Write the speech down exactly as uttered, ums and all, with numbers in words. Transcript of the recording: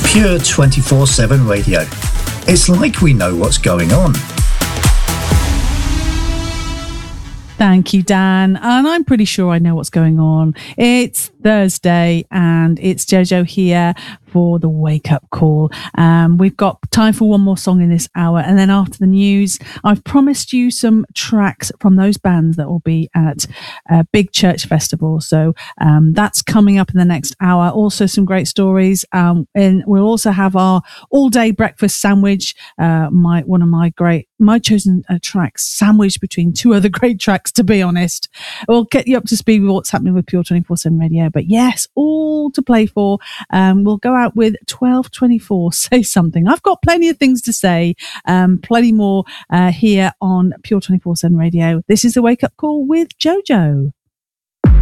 Pure twenty-four seven Radio. It's like we know what's going on. Thank you, Dan. And I'm pretty sure I know what's going on. It's Thursday and it's Jojo here for the Wake Up Call. Um, we've got time for one more song in this hour. And then after the news, I've promised you some tracks from those bands that will be at a Big Church Festival. So um, that's coming up in the next hour. Also some great stories. Um, and we'll also have our all-day breakfast sandwich. Uh, my One of my great, my chosen uh, tracks sandwiched between two other great tracks, to be honest. We'll get you up to speed with what's happening with Pure twenty-four seven Radio. But yes, all to play for. Um, we'll go out with twelve twenty-four. Say something. I've got plenty of things to say. Um, plenty more uh, here on Pure twenty-four seven Radio. This is the Wake Up Call with Jojo.